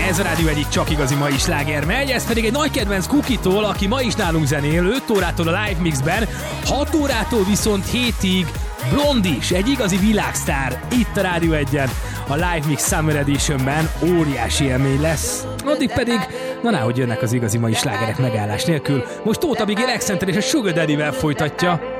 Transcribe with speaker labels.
Speaker 1: Ez a rádió egyik csak igazi mai sláger megy, ez pedig egy nagy kedvenc Kukitól, aki ma is nálunk zenél, 5 órától a Live Mixben, 6 órától viszont 7-ig Blondis, egy igazi világsztár itt a Rádió 1-en, a Live Mix Summer Editionben óriási élmény lesz. Addig pedig, hogy jönnek az igazi mai slágerek megállás nélkül. Most Tóth Abigail Accenter és a Sugar Daddy-vel folytatja.